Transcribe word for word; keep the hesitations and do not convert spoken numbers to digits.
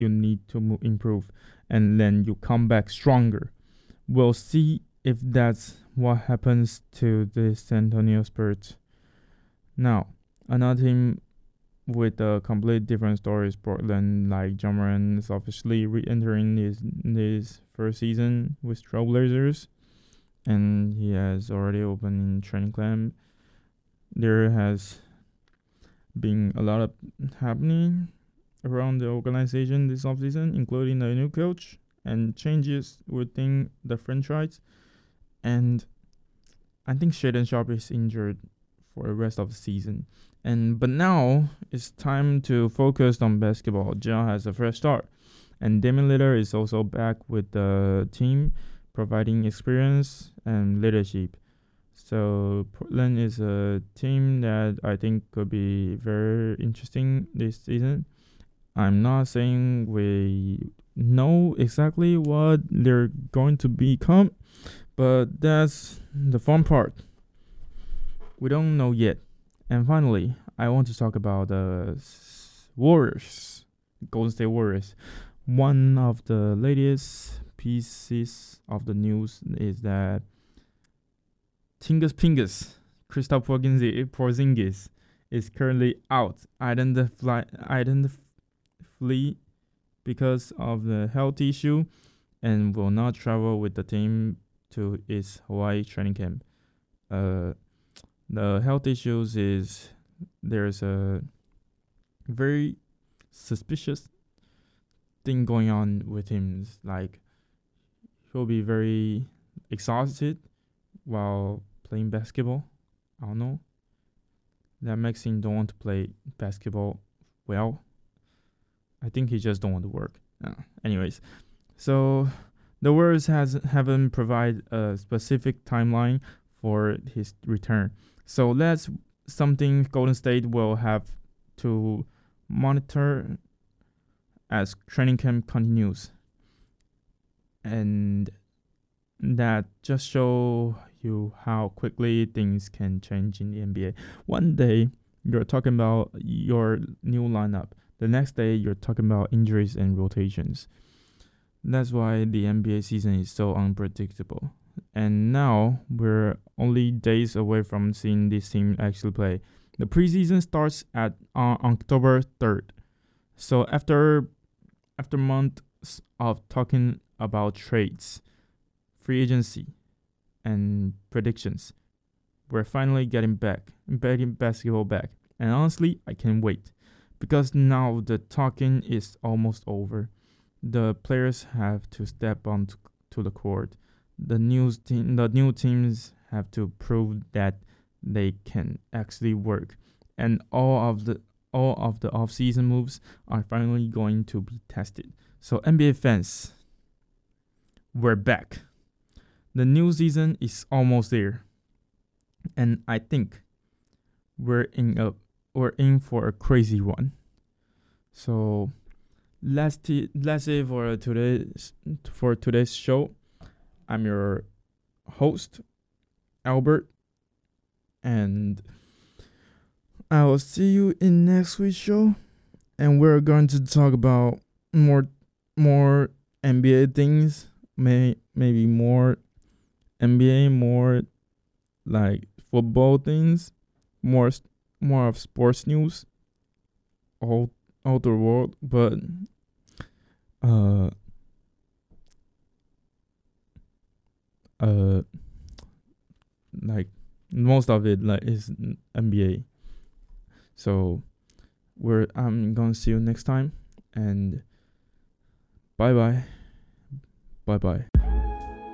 you need to mo- improve, and then you come back stronger. We'll see if that's what happens to the San Antonio Spurs. Now, another team with a complete different story is Portland. Like Ja Morant is officially re-entering his his first season with Trailblazers, and he has already opened in training camp. There has been a lot of happening around the organization this offseason, including a new coach and changes within the franchise. And I think Shaden Sharp is injured for the rest of the season. And but now it's time to focus on basketball. Ja has a fresh start, and Damian Lillard is also back with the team, providing experience and leadership. So Portland is a team that I think could be very interesting this season. I'm not saying we know exactly what they're going to become, but that's the fun part. We don't know yet. And finally, I want to talk about the Warriors, Golden State Warriors. One of the latest pieces of the news is that Tingus Pingus, Kristaps Porzingis, is currently out identify, identically because of the health issue and will not travel with the team to its Hawaii training camp. Uh, the health issues is there's a very suspicious thing going on with him. It's like he'll be very exhausted while playing basketball. I don't know. That makes him don't want to play basketball well. I think he just don't want to work. Uh, anyways, so the Warriors has haven't provided a specific timeline for his return. So that's something Golden State will have to monitor as training camp continues. And that just show you how quickly things can change in the N B A. One day you're talking about your new lineup. The next day you're talking about injuries and rotations. That's why the N B A season is so unpredictable. And now we're only days away from seeing this team actually play. The preseason starts at uh, October third. So after after months of talking about trades, free agency, and predictions, we're finally getting back, getting basketball back. And honestly, I can't wait because now the talking is almost over. The players have to step onto to the court. The new team, the new teams have to prove that they can actually work, and all of the all of the off-season moves are finally going to be tested. So N B A fans, we're back. The new season is almost there, and I think we're in a we're in for a crazy one. So let's t- let's say for today's for today's show, I'm your host, Albert, and I will see you in next week's show, and we're going to talk about more more N B A things, may maybe more N B A, more like football things, more more of sports news, all all the world, but uh uh like most of it like is N B A. So we're I'm gonna see you next time, and bye bye bye bye.